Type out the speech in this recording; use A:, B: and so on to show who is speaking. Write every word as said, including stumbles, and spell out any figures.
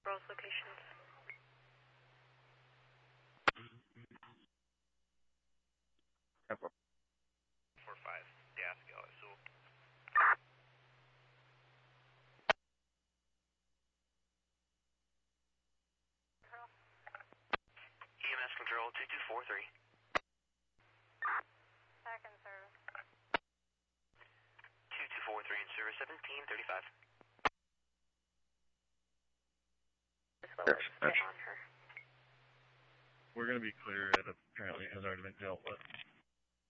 A: Both locations.
B: four five, gas galley, so. E M S control two two four three.
A: Second service.
B: two two four three in service, seventeen thirty-five.
C: Yes, that's,
A: On her.
C: we're going to be clear. It apparently has already been dealt with.